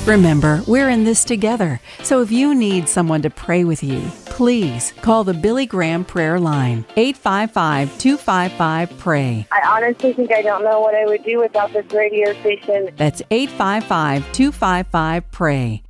Remember, we're in this together. So if you need someone to pray with you, please call the Billy Graham Prayer Line, 855-255-PRAY. I honestly think I don't know what I would do without this radio station. That's 855-255-PRAY.